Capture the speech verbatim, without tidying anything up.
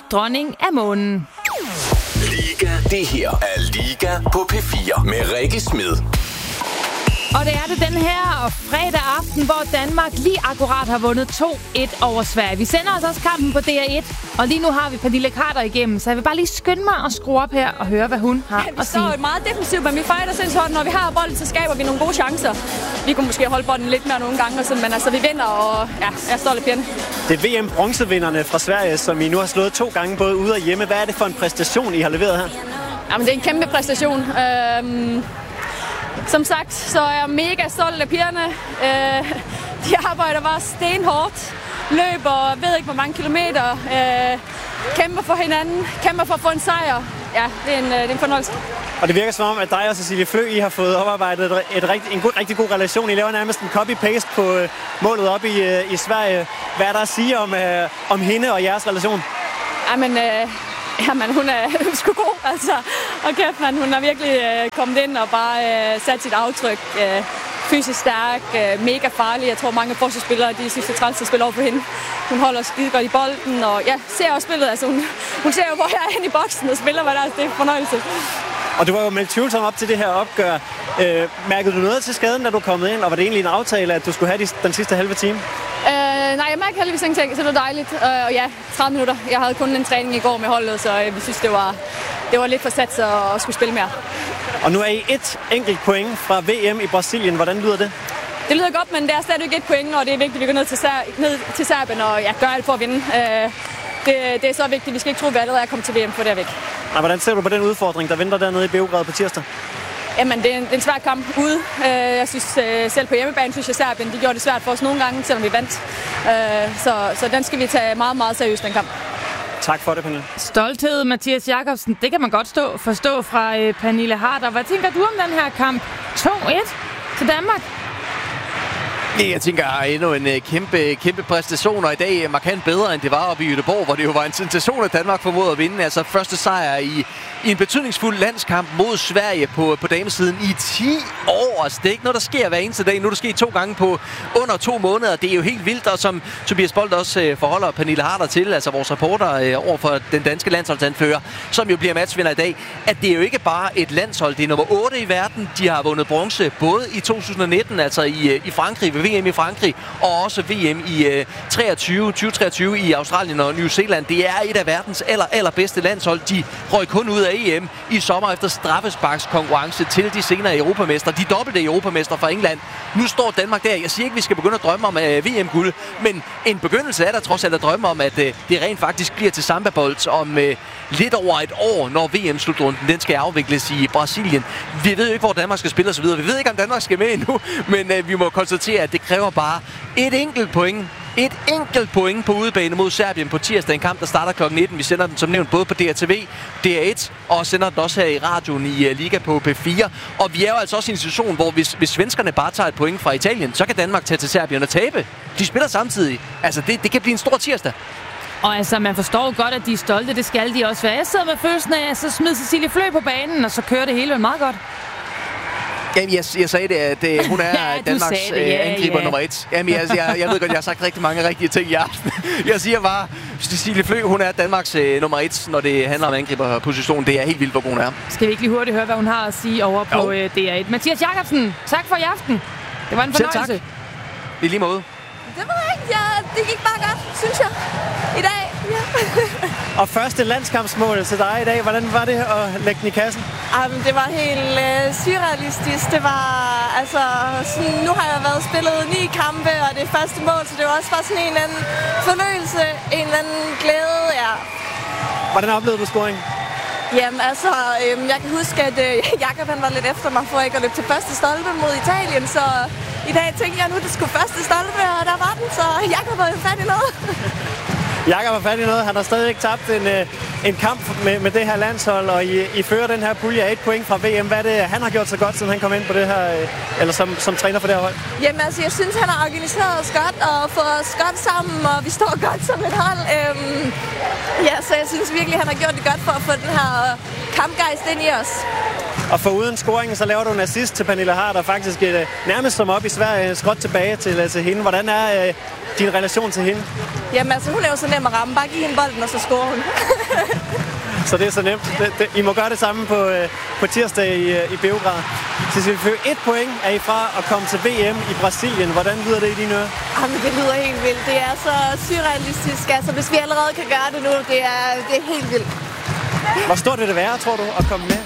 dronning af månen. Liga. Det her er Liga på P fire med Rikke Smed. Og det er det den her fredag aften, hvor Danmark lige akkurat har vundet to et over Sverige. Vi sender os også kampen på D R et, og lige nu har vi Pernille Carter igennem, så jeg vil bare lige skynde mig at skrue op her og høre, hvad hun har ja, at sige. Vi står meget defensivt, men vi fighter sindssygt hårdt. Når vi har bolden, så skaber vi nogle gode chancer. Vi kunne måske holde bolden lidt mere nogle gange, men altså, vi vinder, og ja, jeg står lidt pjerne. Det er V M-bronzevinderne fra Sverige, som I nu har slået to gange både ude og hjemme. Hvad er det for en præstation, I har leveret her? Jamen, det er en kæmpe præstation. Øhm Som sagt, så er jeg mega stolt af pigerne. Øh, de arbejder bare stenhårdt, løber ved ikke hvor mange kilometer, øh, kæmper for hinanden, kæmper for at få en sejr. Ja, det er en, det er en fornøjelse. Og det virker som om, at dig og Cecilie Flø, I har fået oparbejdet et, et rigt, en god, rigtig god relation. I laver nærmest en copy-paste på uh, målet op i, uh, i Sverige. Hvad er der at sige om, uh, om hende og jeres relation? Jamen, øh, jamen hun er sgu god, altså. Og kæft, man, hun har virkelig øh, kommet ind og bare øh, sat sit aftryk. Øh, fysisk stærk, øh, mega farlig. Jeg tror, mange forsvarsspillere, de sidste træls at spille over på hende. Hun holder skide godt i bolden, og ja, ser også spillet. Altså, hun, hun ser jo, hvor jeg er henne i boksen og spiller, hvad der er. Det er fornøjelse. Og du var jo meldt tvivlsom op til det her opgør. Øh, mærkede du noget til skaden, da du kom ind, og var det egentlig en aftale, at du skulle have de, den sidste halve time? Øh, nej, jeg mærker heldigvis ingenting, så det var dejligt. Øh, og ja, tredive minutter. Jeg havde kun en træning i går med holdet, så jeg synes, det var, det var lidt for sat at, at skulle spille mere. Og nu er I et enkelt point fra V M i Brasilien. Hvordan lyder det? Det lyder godt, men det er stadig et point, og det er vigtigt, at vi går ned til, Ser- ned til Serbien og ja, gør alt for at vinde. Øh, det, det er så vigtigt. Vi skal ikke tro, at vi allerede er kommet til V M, for det er væk. Og hvordan ser du på den udfordring, der venter dernede i Beograd på tirsdag? Jamen, det er en, det er en svær kamp ude. Jeg synes selv på hjemmebane, synes jeg Serbien, de gjorde det svært for os nogle gange, selvom vi vandt. Så, så den skal vi tage meget, meget seriøst, den kamp. Tak for det, Pernille. Stolthed, Mathias Jakobsen. Det kan man godt stå, forstå fra øh, Pernille Harder. Hvad tænker du om den her kamp? to et til Danmark. Jeg tænker, endnu en kæmpe, kæmpe præstation, og i dag markant bedre, end det var oppe i Göteborg, hvor det jo var en sensation, at Danmark formåede at vinde. Altså første sejr i, i en betydningsfuld landskamp mod Sverige på, på damesiden i ti år. Altså, det er ikke noget, der sker hver eneste dag. Nu er det sket to gange på under to måneder. Det er jo helt vildt, og som Tobias Bolt også øh, forholder Pernille Harder til, altså vores reporter øh, over for den danske landsholdsanfører, som jo bliver matchvinder i dag, at det er jo ikke bare et landshold. Det er nummer otte i verden. De har vundet bronze både i to tusind nitten, altså i, i Frankrig, ved V M i Frankrig, og også V M i uh, treogtyve, tyve treogtyve i Australien og New Zealand. Det er et af verdens aller, allerbedste landshold. De røg kun ud af E M i sommer efter straffesparkskonkurrence til de senere europamestre. De dobbelte europamestre fra England. Nu står Danmark der. Jeg siger ikke, vi skal begynde at drømme om uh, V M-guld, men en begyndelse er der trods alt at drømme om, at uh, det rent faktisk bliver til samba-bold om uh, lidt over et år, når V M-slutrunden den skal afvikles i Brasilien. Vi ved jo ikke, hvor Danmark skal spille osv. Vi ved ikke, om Danmark skal med endnu, men uh, vi må konstatere, at det kræver bare et enkelt point. Et enkelt point på udebane mod Serbien på tirsdag. En kamp, der starter klokken nitten. Vi sender den som nævnt både på D R T V, D R et og sender den også her i radioen i uh, Liga på P fire. Og vi er jo altså også i en situation, hvor hvis, hvis svenskerne bare tager et point fra Italien, så kan Danmark tage til Serbien og tabe. De spiller samtidig. Altså, det, det kan blive en stor tirsdag. Og altså, man forstår jo godt, at de er stolte. Det skal de også være. Jeg sidder med følelsen af, at så smider Cecilie Flø på banen, og så kører det hele meget godt. Jamen, jeg, jeg sagde det, at uh, hun er ja, Danmarks det, ja, angriber ja. nummer et. Jamen, jeg, jeg, jeg ved godt, jeg har sagt rigtig mange rigtige ting i aften. Jeg siger bare, Cecilie Flø, hun er Danmarks uh, nummer et, når det handler om angriberposition. Det er helt vildt, hvor god hun er. Skal vi ikke lige hurtigt høre, hvad hun har at sige over på uh, D R et? Mathias Jakobsen, tak for i aften. Det var en fornøjelse. Selv tak. I lige måde. Det ved jeg ikke. Ja, det gik bare godt, synes jeg. I dag. Ja. Og første landskampsmål til dig i dag. Hvordan var det at lægge den i kassen? Um, det var helt øh, surrealistisk. Det var, altså, sådan, nu har jeg været spillet ni kampe, og det er første mål, så det var også bare sådan en eller anden fornøjelse, en eller anden glæde, ja. Hvordan oplevede du scoringen? Jamen altså, øh, jeg kan huske, at øh, Jakob han var lidt efter mig for ikke at løbe til første stolpe mod Italien, så i dag tænkte jeg nu, det skulle første stolpe, og der var den, så Jakob var jo fat i noget. Jakob har fat i noget. Han har stadig ikke tabt en, en kamp med, med det her landshold, og I, I fører den her pulje af et point fra V M. Hvad er det, han har gjort så godt, siden han kom ind på det her, eller som, som træner for det her hold? Jamen altså, jeg synes, han har organiseret os godt og fået os godt sammen, og vi står godt som et hold. Øhm, ja, så jeg synes virkelig, han har gjort det godt for at få den her kampgejst ind i os. Og for uden scoringen, så laver du en assist til Pernille Harder, faktisk et, nærmest som op i Sverige, skråt tilbage til, til hende. Hvordan er øh, din relation til hende? Jamen altså, hun er jo så nem at ramme. Bare giv hende bolden, og så scorer hun. Så det er så nemt. Det, det, I må gøre det samme på, øh, på tirsdag i, øh, i Beograd. Cecilie Fø, et point er I fra at komme til V M i Brasilien. Hvordan lyder det i dine ører? Jamen, det lyder helt vildt. Det er så surrealistisk. Altså, hvis vi allerede kan gøre det nu, det er, det er helt vildt. Hvor stort vil det være, tror du, at komme med